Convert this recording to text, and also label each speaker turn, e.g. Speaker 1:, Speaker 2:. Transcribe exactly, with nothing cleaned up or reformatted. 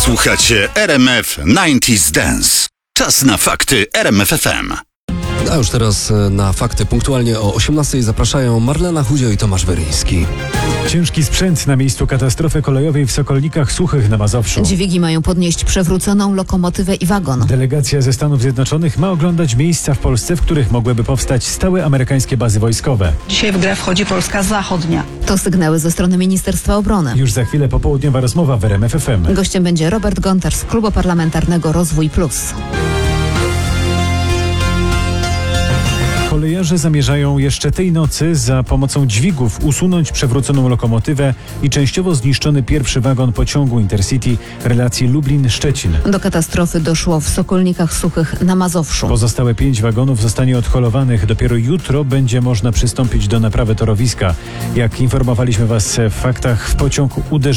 Speaker 1: Słuchacie R M F dziewięćdziesiąt Dance. Czas na fakty R M F F M.
Speaker 2: A już teraz na fakty punktualnie o osiemnastej zapraszają Marlena Chudzio i Tomasz Weryński.
Speaker 3: Ciężki sprzęt na miejscu katastrofy kolejowej w Sokolnikach Suchych na Mazowszu.
Speaker 4: Dźwigi mają podnieść przewróconą lokomotywę i wagon.
Speaker 3: Delegacja ze Stanów Zjednoczonych ma oglądać miejsca w Polsce, w których mogłyby powstać stałe amerykańskie bazy wojskowe.
Speaker 5: Dzisiaj w grę wchodzi Polska Zachodnia.
Speaker 4: To sygnały ze strony Ministerstwa Obrony.
Speaker 3: Już za chwilę popołudniowa rozmowa w R M F F M.
Speaker 4: Gościem będzie Robert Gontarz z Klubu Parlamentarnego Rozwój Plus.
Speaker 3: Kolejarze zamierzają jeszcze tej nocy za pomocą dźwigów usunąć przewróconą lokomotywę i częściowo zniszczony pierwszy wagon pociągu Intercity relacji Lublin-Szczecin.
Speaker 4: Do katastrofy doszło w Sokolnikach Suchych na Mazowszu.
Speaker 3: Pozostałe pięć wagonów zostanie odholowanych. Dopiero jutro będzie można przystąpić do naprawy torowiska. Jak informowaliśmy Was w faktach, w pociąg uderzyło